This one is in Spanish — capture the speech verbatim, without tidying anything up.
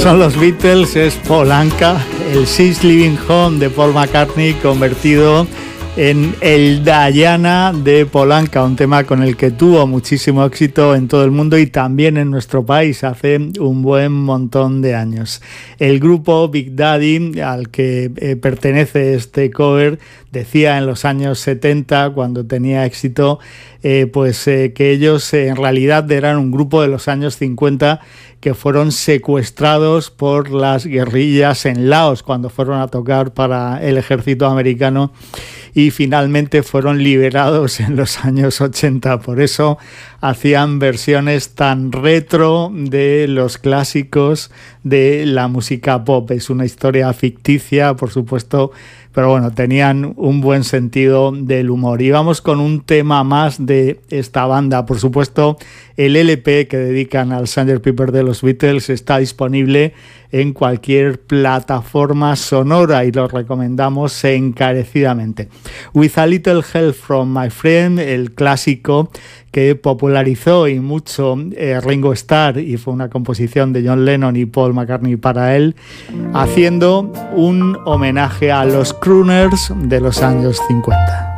son los Beatles, es Paul Anka, el She's Living Home de Paul McCartney convertido en el Diana de Paul Anka, un tema con el que tuvo muchísimo éxito en todo el mundo y también en nuestro país hace un buen montón de años. El grupo Big Daddy, al que eh, pertenece este cover, decía en los años setenta, cuando tenía éxito, eh, pues eh, que ellos eh, en realidad eran un grupo de los años cincuenta que fueron secuestrados por las guerrillas en Laos cuando fueron a tocar para el ejército americano y finalmente fueron liberados en los años ochenta. Por eso hacían versiones tan retro de los clásicos de la música pop. Es una historia ficticia, por supuesto, pero bueno, tenían un buen sentido del humor. Y vamos con un tema más de esta banda. Por supuesto, el L P que dedican al señor Pepper de los Beatles está disponible en cualquier plataforma sonora y lo recomendamos encarecidamente. With a Little Help from My Friend, el clásico que popularizó y mucho eh, Ringo Starr, y fue una composición de John Lennon y Paul McCartney para él, haciendo un homenaje a los crooners de los años cincuenta.